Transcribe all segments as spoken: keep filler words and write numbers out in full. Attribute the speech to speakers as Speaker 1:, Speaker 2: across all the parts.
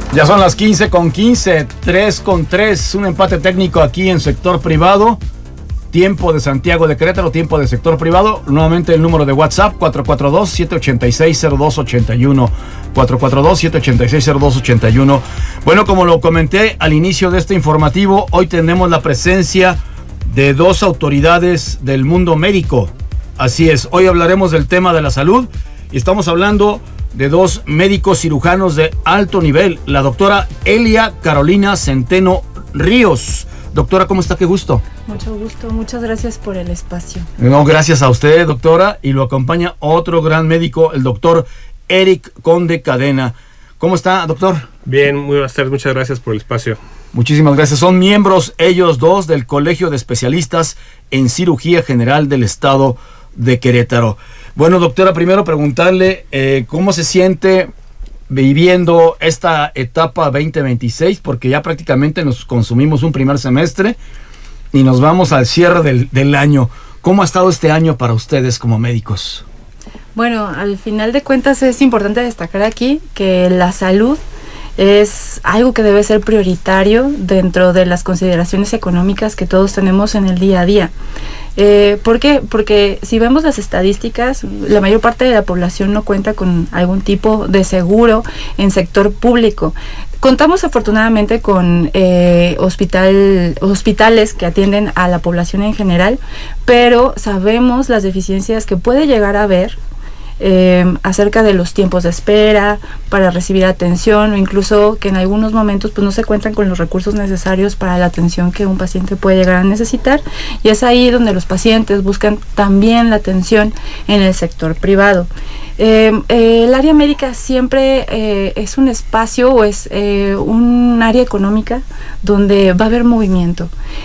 Speaker 1: Ya son las quince con quince, tres con tres, un empate técnico aquí en sector privado. Tiempo de Santiago de Querétaro, tiempo de sector privado. Nuevamente el número de WhatsApp, cuatro cuatro dos, siete ocho seis, cero dos ocho uno. cuatro cuatro dos, siete ocho seis, cero dos ocho uno. Bueno, como lo comenté al inicio de este informativo, hoy tenemos la presencia de dos autoridades del mundo médico. Así es, hoy hablaremos del tema de la salud y estamos hablando de dos médicos cirujanos de alto nivel, la doctora Elia Carolina Centeno Ríos. Doctora, ¿cómo está? Qué gusto.
Speaker 2: Mucho gusto, muchas gracias por el espacio.
Speaker 1: No, gracias a usted, doctora, y lo acompaña otro gran médico, el doctor Eric Conde Cadena. ¿Cómo está, doctor?
Speaker 3: Bien, muy buenas tardes, muchas gracias por el espacio.
Speaker 1: Muchísimas gracias. Son miembros ellos dos del Colegio de Especialistas en Cirugía General del Estado de Querétaro. Bueno, doctora, primero preguntarle eh, cómo se siente viviendo esta etapa veinte veintiséis, porque ya prácticamente nos consumimos un primer semestre y nos vamos al cierre del, del año. ¿Cómo ha estado este año para ustedes como médicos?
Speaker 2: Bueno, al final de cuentas es importante destacar aquí que la salud es algo que debe ser prioritario dentro de las consideraciones económicas que todos tenemos en el día a día. Eh, ¿Por qué? Porque si vemos las estadísticas, la mayor parte de la población no cuenta con algún tipo de seguro en sector público. Contamos afortunadamente con eh, hospital, hospitales que atienden a la población en general, pero sabemos las deficiencias que puede llegar a haber Eh, acerca de los tiempos de espera para recibir atención, o incluso que en algunos momentos pues no se cuentan con los recursos necesarios para la atención que un paciente puede llegar a necesitar, y es ahí donde los pacientes buscan también la atención en el sector privado. Eh, eh, el área médica siempre eh, es un espacio o es eh, un área económica donde va a haber movimiento,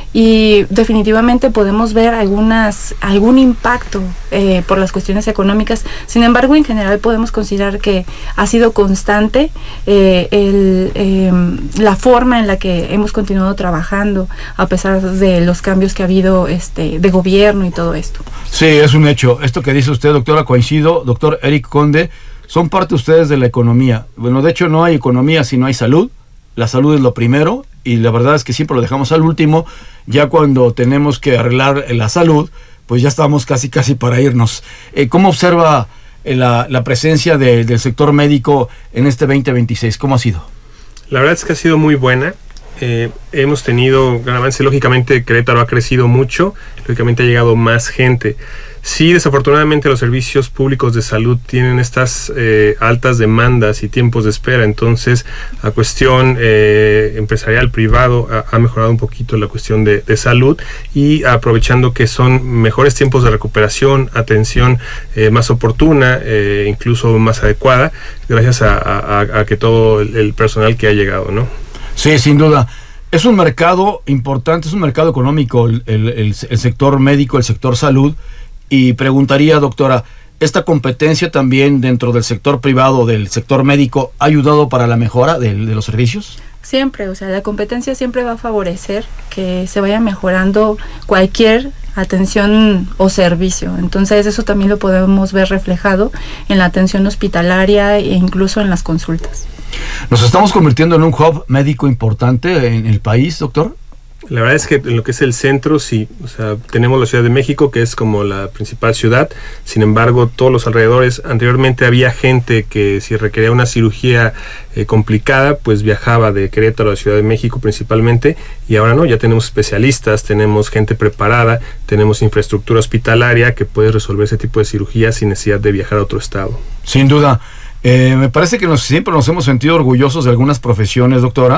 Speaker 2: y definitivamente podemos ver algunas algún impacto eh, por las cuestiones económicas. Sin embargo, en general podemos considerar que ha sido constante eh, el, eh, la forma en la que hemos continuado trabajando a pesar de los cambios que ha habido este, de gobierno y todo esto.
Speaker 1: Sí, es un hecho. Esto que dice usted, doctora, coincido. Doctor Eric Conde, son parte ustedes de la economía. Bueno, de hecho no hay economía si no hay salud. La salud es lo primero y la verdad es que siempre lo dejamos al último. Ya cuando tenemos que arreglar la salud, pues ya estamos casi casi para irnos. Eh, ¿Cómo observa La, la presencia de, del sector médico en este veinte veintiséis? ¿Cómo ha sido?
Speaker 3: La verdad es que ha sido muy buena. Eh, hemos tenido gran avance. Lógicamente Querétaro ha crecido mucho, lógicamente ha llegado más gente. Sí, desafortunadamente los servicios públicos de salud tienen estas eh, altas demandas y tiempos de espera, entonces la cuestión eh, empresarial privado ha, ha mejorado un poquito la cuestión de, de salud, y aprovechando que son mejores tiempos de recuperación, atención eh, más oportuna, eh, incluso más adecuada, gracias a, a, a que todo el, el personal que ha llegado, ¿no?
Speaker 1: Sí, sin duda. Es un mercado importante, es un mercado económico el, el, el, el sector médico, el sector salud. Y preguntaría, doctora, ¿esta competencia también dentro del sector privado, del sector médico, ha ayudado para la mejora de, de los servicios?
Speaker 2: Siempre, o sea, la competencia siempre va a favorecer que se vaya mejorando cualquier atención o servicio. Entonces eso también lo podemos ver reflejado en la atención hospitalaria e incluso en las consultas.
Speaker 1: ¿Nos estamos convirtiendo en un hub médico importante en el país, doctor?
Speaker 3: La verdad es que en lo que es el centro, sí. O sea, tenemos la Ciudad de México, que es como la principal ciudad. Sin embargo, todos los alrededores, anteriormente había gente que si requería una cirugía eh, complicada, pues viajaba de Querétaro a la Ciudad de México principalmente, y ahora no, ya tenemos especialistas, tenemos gente preparada, tenemos infraestructura hospitalaria que puede resolver ese tipo de cirugías sin necesidad de viajar a otro estado.
Speaker 1: Sin duda. Eh, me parece que nos, siempre nos hemos sentido orgullosos de algunas profesiones, doctora.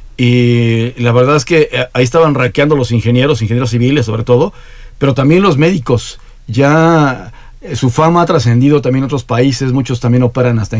Speaker 1: Y la verdad es que ahí estaban raqueando los ingenieros, ingenieros civiles sobre todo, pero también los médicos. Ya su fama ha trascendido también a otros países, muchos también operan hasta